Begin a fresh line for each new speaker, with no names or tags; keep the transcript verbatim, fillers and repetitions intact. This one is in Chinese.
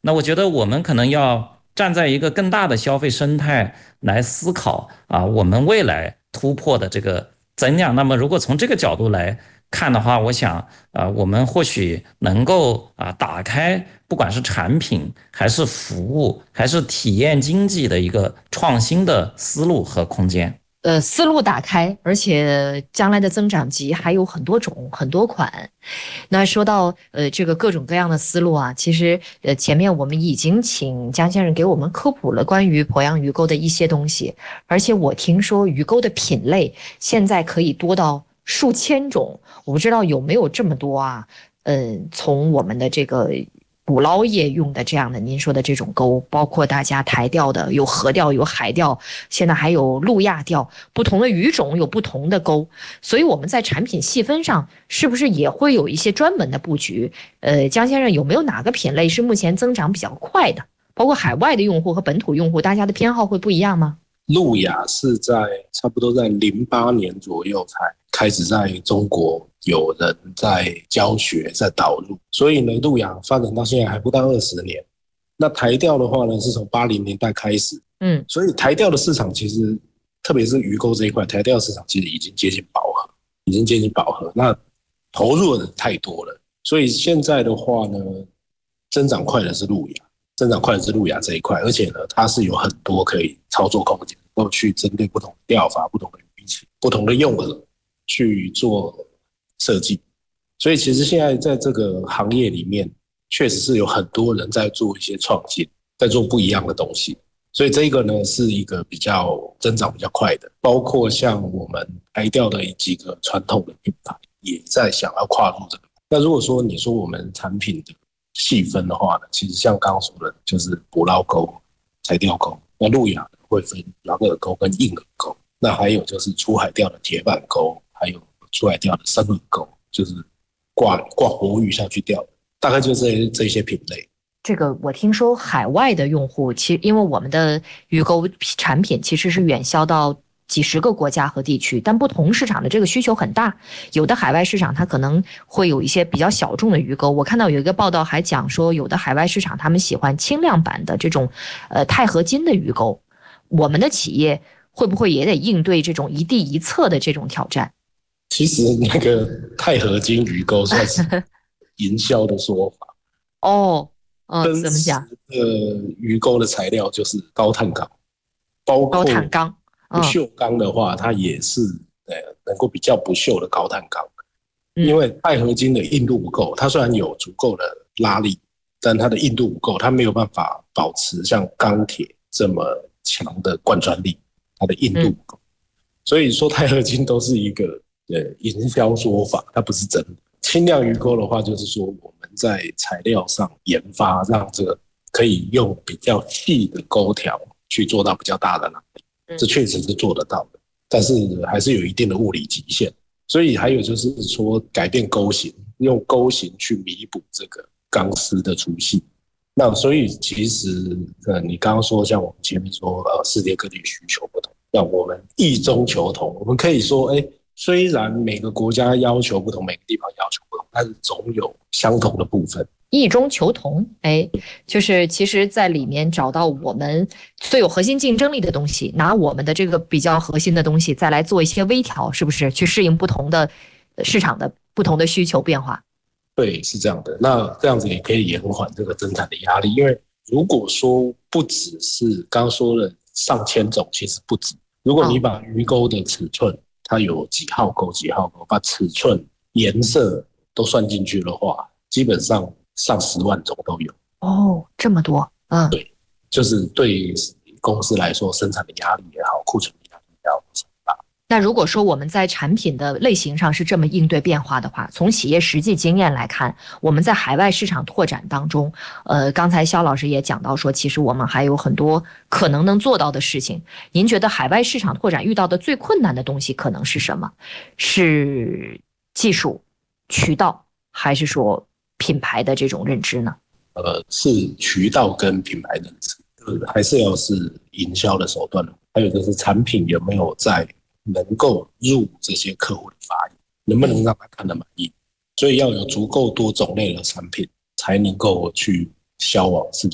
那我觉得我们可能要站在一个更大的消费生态来思考啊，我们未来突破的这个增量。那么如果从这个角度来看的话，我想啊，我们或许能够啊打开不管是产品还是服务还是体验经济的一个创新的思路和空间。
呃，思路打开，而且将来的增长极还有很多种、很多款。那说到呃这个各种各样的思路啊，其实呃前面我们已经请江先生给我们科普了关于鄱阳鱼钩的一些东西，而且我听说鱼钩的品类现在可以多到数千种，我不知道有没有这么多啊？嗯，从我们的这个捕捞业用的这样的您说的这种钩，包括大家台钓的，有河钓，有海钓，现在还有路亚钓，不同的鱼种有不同的钩，所以我们在产品细分上是不是也会有一些专门的布局？呃，江先生有没有哪个品类是目前增长比较快的？包括海外的用户和本土用户，大家的偏好会不一样吗？
路亚是在差不多在零八年左右才开始在中国有人在教学在导入，所以呢路亚发展到现在还不到二十年。那台钓的话呢是从八零年代开始，嗯，所以台钓的市场其实特别是鱼钩这一块，台钓市场其实已经接近饱和，已经接近饱和。那投入的人太多了，所以现在的话呢增长快的是路亚。增长快的是路亚这一块，而且呢，它是有很多可以操作空间，能够去针对不同的钓法、不同的鱼情、不同的用饵去做设计。所以其实现在在这个行业里面，确实是有很多人在做一些创新，在做不一样的东西。所以这个呢是一个比较增长比较快的，包括像我们台钓的几个传统的品牌也在想要跨入这个。那如果说你说我们产品的细分的话呢，其实像刚刚说的，就是捕捞钩、台钓钩。那路亚会分软饵钩跟硬饵钩，那还有就是出海钓的铁板钩，还有出海钓的生饵钩，就是挂挂活鱼下去钓的，大概就是这这些品类。
这个我听说海外的用户，其实因为我们的鱼钩产品其实是远销到几十个国家和地区，但不同市场的这个需求很大，有的海外市场它可能会有一些比较小众的鱼钩。我看到有一个报道还讲说，有的海外市场他们喜欢轻量版的这种呃钛合金的鱼钩，我们的企业会不会也得应对这种一地一侧的这种挑战？
其实那个钛合金鱼钩算是营销的说法
哦，哦，怎么讲？
呃，鱼钩的材料就是高碳钢，包括
高碳钢。
不锈钢的话，它也是呃能够比较不锈的高碳钢，因为钛合金的硬度不够，它虽然有足够的拉力，但它的硬度不够，它没有办法保持像钢铁这么强的贯穿力，它的硬度不够，所以说钛合金都是一个呃营销说法，它不是真的。轻量鱼钩的话，就是说我们在材料上研发，让这个可以用比较细的钩条去做到比较大的拉力。这确实是做得到的，但是还是有一定的物理极限。所以还有就是说改变钩型，用钩型去弥补这个钢丝的粗细。那所以其实呃，你刚刚说像我们前面说呃，世界各地需求不同，那我们异中求同，我们可以说，哎，虽然每个国家要求不同，每个地方要求不同，但是总有相同的部分。
异中求同，哎，就是其实在里面找到我们最有核心竞争力的东西，拿我们的这个比较核心的东西再来做一些微调，是不是去适应不同的市场的不同的需求变化？
对，是这样的。那这样子也可以延缓这个增产的压力，因为如果说不只是刚刚说了上千种，其实不止。如果你把鱼钩的尺寸，它有几号钩几号钩，把尺寸、颜色都算进去的话，基本上上十万种都有
哦，这么多，嗯，
对，就是对公司来说，生产的压力也好，库存的压力也好，很大。
那如果说我们在产品的类型上是这么应对变化的话，从企业实际经验来看，我们在海外市场拓展当中，呃，刚才肖老师也讲到说，其实我们还有很多可能能做到的事情。您觉得海外市场拓展遇到的最困难的东西可能是什么？是技术、渠道，还是说品牌的这种认知呢？
呃，是渠道跟品牌认知，还是要是营销的手段，还有就是产品有没有在能够入这些客户的法眼，能不能让他看得满意？所以要有足够多种类的产品，才能够去销往世界。